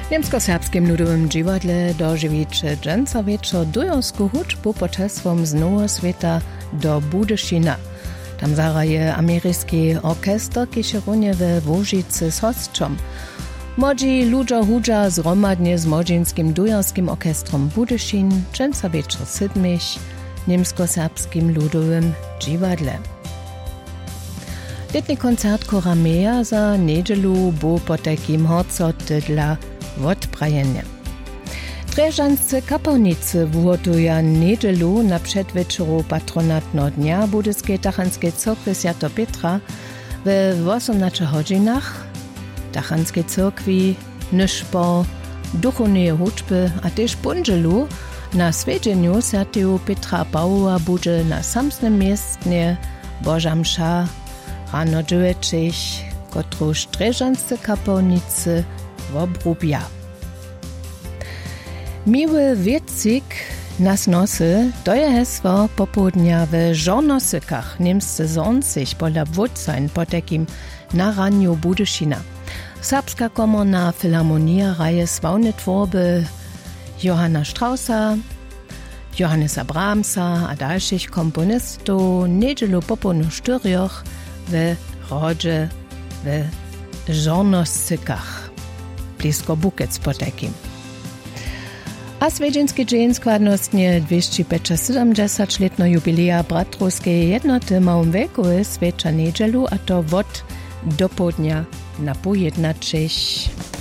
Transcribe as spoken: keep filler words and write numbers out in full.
Niemsko-serbskim ludowym dziwadle dożywicze dżęca wieczor dujowsku huczbu poczeswom z Nowo Sveta do Budyšina. Tam zaraje ameryjski orkester, kiedyś runie we Łużycy z hostrzom. Młodzi ludzie hudża zromadnie z młodzieńskim dujowskim orkestrom Budyšin, dżęca wieczor sydmich, niemsko-serbskim ludowym dziwadle. Letni koncert Korameja za niedzielu bu po takim horcoty dla odprajenia. Dreżanscy kapłanicy wuhotuja niedzielu na przedwieczoru patronatno dnia budyskiej Tachanskiej Cyrkwi Świętego Piotra w osiemnastych godzinach. Tachanskiej Cyrkwi nyż po duchownej huczby, a też pundzielu na swiedzieniu Świętego Piotra Pawła bude na samsnym miejscu Boża msza rano dziewięćich, kotruż dreżanscy kapłanicy wobrubja. Miły wiecik nas nosy, to je hesło popołudnia w żornosykach niemscy zonsich pola wódzań po takim naraniu Budyšina. Serbska komorna filharmonia raje sławne tworby Johanna Straussa, Johannesa Brahmsa a dalszych komponistów niedzielu popołudniu sztyrioch w rodzie w żornosykach blisko Bukiec po takim. A swiedzienski dzień składnostnie dwieście siedemdziesiąt-letno jubileja Bratrowskiej jednoty małym wieku jest wiecza niedzielu, a to wod do południa na pół jednaczych.